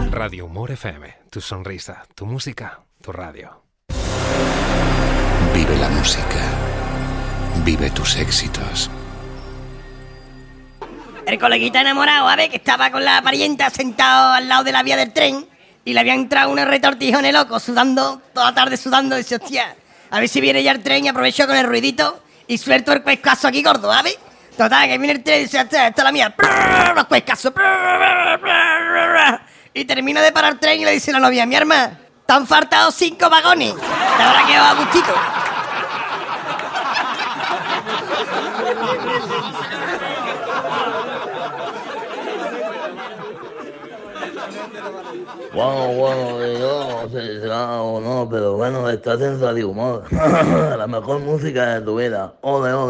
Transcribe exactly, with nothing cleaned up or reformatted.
Radio Humor F M, tu sonrisa, tu música, tu radio. Vive la música. Vive tus éxitos. El coleguita enamorado, a ver, que estaba con la parienta sentado al lado de la vía del tren y le había entrado unos retortijones locos, sudando, toda la tarde sudando, y dice, hostia, a ver si viene ya el tren, y aprovecho con el ruidito y suelto el cuescazo aquí gordo, ¿a ver? Total, que viene el tren y dice, esta es la mía, los cuescazos, y termina de parar el tren y le dice a la novia, mi arma, te han faltado cinco vagones, te habrá quedado a gustito. Bueno, bueno, yo no sé si será o no, pero bueno, estás en Radio Humor. La mejor música de tu vida. Ole, ole.